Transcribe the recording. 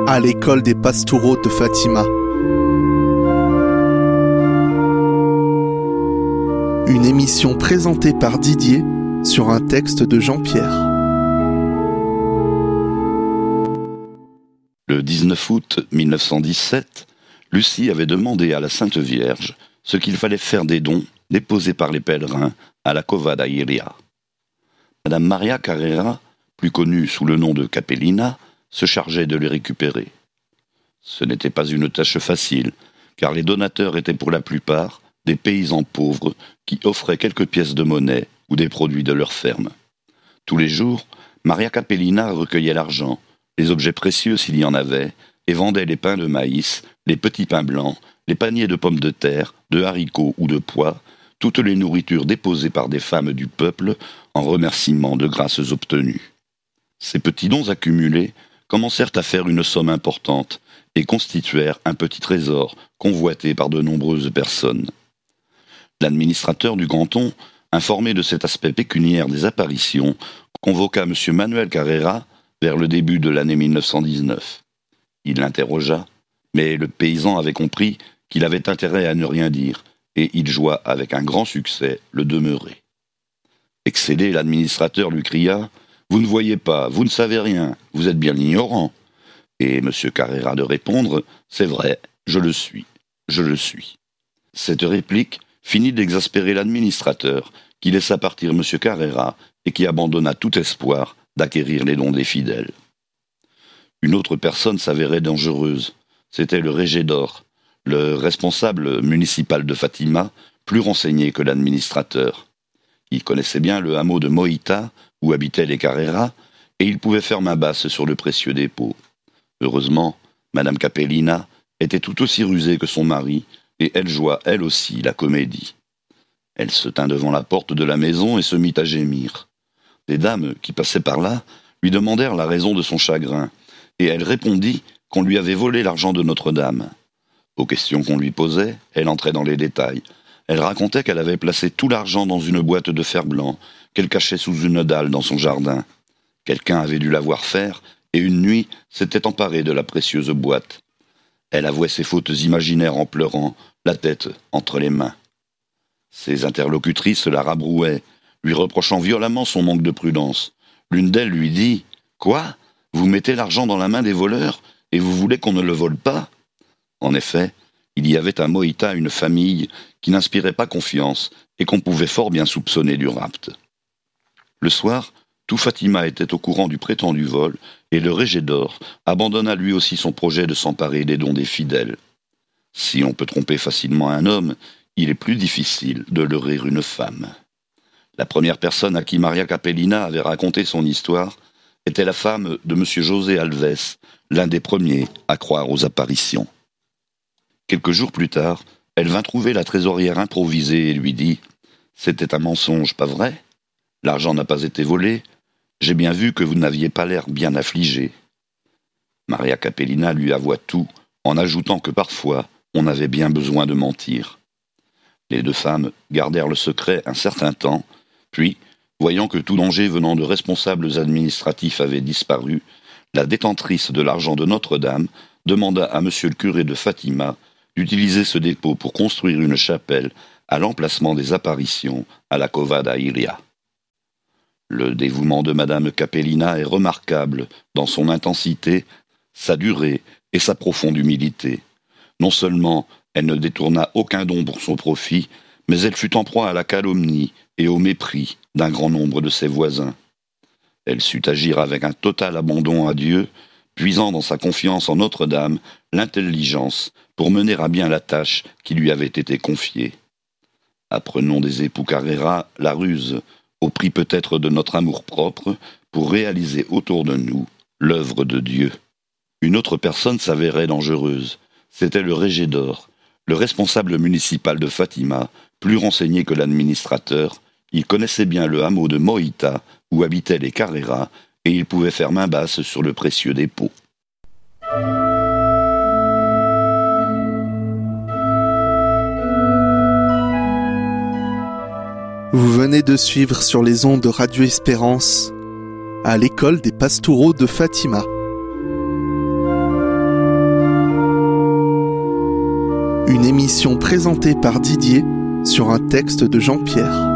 à l'école des Pastoureaux de Fatima. Une émission présentée par Didier sur un texte de Jean-Pierre. Le 19 août 1917, Lucie avait demandé à la Sainte Vierge ce qu'il fallait faire des dons déposés par les pèlerins à la Cova da Iria. Madame Maria Carrera, plus connue sous le nom de Capellina, se chargeait de les récupérer. Ce n'était pas une tâche facile, car les donateurs étaient pour la plupart des paysans pauvres qui offraient quelques pièces de monnaie ou des produits de leur ferme. Tous les jours, Maria Capellina recueillait l'argent, les objets précieux s'il y en avait, et vendait les pains de maïs, les petits pains blancs, les paniers de pommes de terre, de haricots ou de pois, toutes les nourritures déposées par des femmes du peuple en remerciement de grâces obtenues. Ces petits dons accumulés commencèrent à faire une somme importante et constituèrent un petit trésor convoité par de nombreuses personnes. L'administrateur du canton, informé de cet aspect pécuniaire des apparitions, convoqua M. Manuel Carrera vers le début de l'année 1919. Il l'interrogea, mais le paysan avait compris qu'il avait intérêt à ne rien dire, et il joua avec un grand succès le demeuré. Excédé, l'administrateur lui cria « Vous ne voyez pas, vous ne savez rien, vous êtes bien ignorant ». Et M. Carrera de répondre « C'est vrai, je le suis, je le suis ». Cette réplique finit d'exaspérer l'administrateur, qui laissa partir M. Carrera et qui abandonna tout espoir d'acquérir les dons des fidèles. Une autre personne s'avérait dangereuse. C'était le régédor, le responsable municipal de Fatima, plus renseigné que l'administrateur. Il connaissait bien le hameau de Moïta, où habitaient les Carrera, et il pouvait faire main basse sur le précieux dépôt. Heureusement, Madame Capellina était tout aussi rusée que son mari, et elle joua elle aussi la comédie. Elle se tint devant la porte de la maison et se mit à gémir. Des dames qui passaient par là lui demandèrent la raison de son chagrin, et elle répondit qu'on lui avait volé l'argent de Notre-Dame. Aux questions qu'on lui posait, elle entrait dans les détails. Elle racontait qu'elle avait placé tout l'argent dans une boîte de fer-blanc, qu'elle cachait sous une dalle dans son jardin. Quelqu'un avait dû la voir faire, et une nuit s'était emparé de la précieuse boîte. Elle avouait ses fautes imaginaires en pleurant, la tête entre les mains. Ses interlocutrices la rabrouaient, lui reprochant violemment son manque de prudence. L'une d'elles lui dit « Quoi ? Vous mettez l'argent dans la main des voleurs, et vous voulez qu'on ne le vole pas ?» En effet, il y avait à Moïta une famille qui n'inspirait pas confiance et qu'on pouvait fort bien soupçonner du rapt. Le soir, tout Fatima était au courant du prétendu vol et le régédor abandonna lui aussi son projet de s'emparer des dons des fidèles. Si on peut tromper facilement un homme, il est plus difficile de leurrer une femme. La première personne à qui Maria Capellina avait raconté son histoire était la femme de M. José Alves, l'un des premiers à croire aux apparitions. Quelques jours plus tard, elle vint trouver la trésorière improvisée et lui dit « C'était un mensonge, pas vrai ? L'argent n'a pas été volé. J'ai bien vu que vous n'aviez pas l'air bien affligé. » Maria Capellina lui avoua tout, en ajoutant que parfois, on avait bien besoin de mentir. Les deux femmes gardèrent le secret un certain temps, puis, voyant que tout danger venant de responsables administratifs avait disparu, la détentrice de l'argent de Notre-Dame demanda à monsieur le curé de Fatima d'utiliser ce dépôt pour construire une chapelle à l'emplacement des apparitions à la Cova da Iria. Le dévouement de Madame Capellina est remarquable dans son intensité, sa durée et sa profonde humilité. Non seulement elle ne détourna aucun don pour son profit, mais elle fut en proie à la calomnie et au mépris d'un grand nombre de ses voisins. Elle sut agir avec un total abandon à Dieu, puisant dans sa confiance en Notre-Dame l'intelligence pour mener à bien la tâche qui lui avait été confiée. Apprenons des époux Carrera la ruse, au prix peut-être de notre amour-propre, pour réaliser autour de nous l'œuvre de Dieu. Une autre personne s'avérait dangereuse. C'était le régédor, le responsable municipal de Fatima, plus renseigné que l'administrateur. Il connaissait bien le hameau de Moïta, où habitaient les Carrera, et il pouvait faire main basse sur le précieux dépôt. Vous venez de suivre sur les ondes de Radio Espérance à l'école des Pastoureaux de Fatima. Une émission présentée par Didier sur un texte de Jean-Pierre.